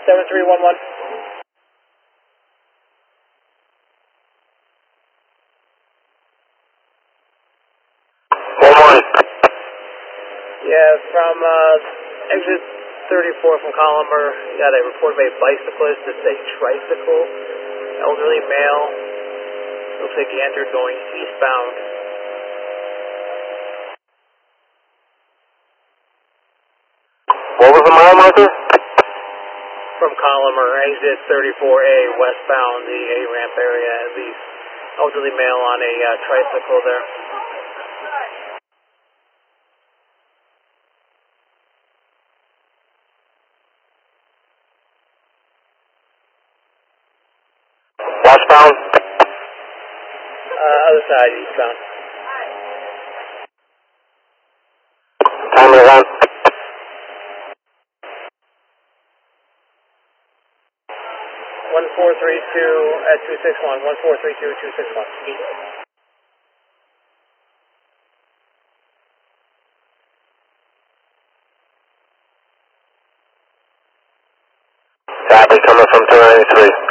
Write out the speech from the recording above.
7311. Yeah, from exit 34 from Collimer, you got a report of a bicyclist. It's a tricycle, elderly male. Looks like he entered going eastbound. What was the mile marker? From Collimer, exit 34A, westbound, the A-ramp area, the elderly male on a tricycle there. Westbound? Other side, eastbound. Time of the event? 1432 at 261, 1432 at 261. Copy, coming from 293.